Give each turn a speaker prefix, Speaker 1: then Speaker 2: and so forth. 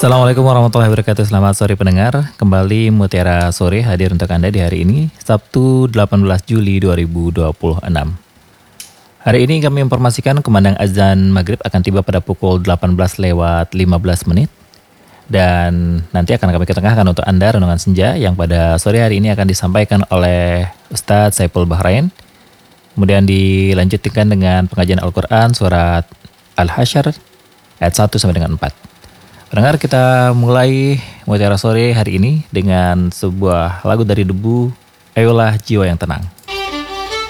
Speaker 1: Assalamualaikum warahmatullahi wabarakatuh. Selamat sore pendengar. Kembali Mutiara Sore hadir untuk Anda di hari ini, Sabtu 18 Juli 2026. Hari ini kami informasikan kumandang azan maghrib akan tiba pada pukul 18 lewat 15 menit. Dan nanti akan kami ketengahkan untuk Anda renungan senja yang pada sore hari ini akan disampaikan oleh Ustadz Saiful Bahrain. Kemudian dilanjutkan dengan pengajian Al-Quran surat Al-Hasyr ayat 1 sampai dengan 4. Pendengar, kita mulai Mutiara Sore hari ini dengan sebuah lagu dari Debu, Ayolah Jiwa yang Tenang.